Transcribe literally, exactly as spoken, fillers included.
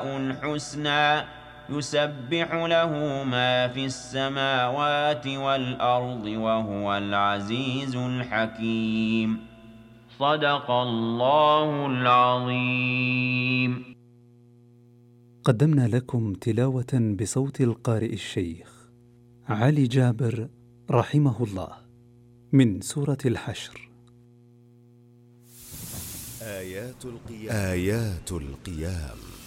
الحسنى يسبح له ما في السماوات والأرض وهو العزيز الحكيم. صدق الله العظيم. قدمنا لكم تلاوة بصوت القارئ الشيخ علي جابر رحمه الله من سورة الحشر. آيات القيام, آيات القيام